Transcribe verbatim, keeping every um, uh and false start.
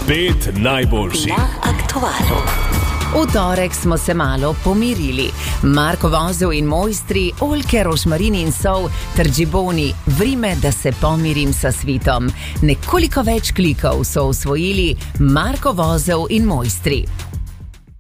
Pet najboljših na aktualu. V torek smo se malo pomirili. Marko Vozel in mojstri, oljke, rožmarin in sol ter džiboni, vrime, da se pomirim sa svitom. Nekoliko več klikov so osvojili Marko Vozel in mojstri.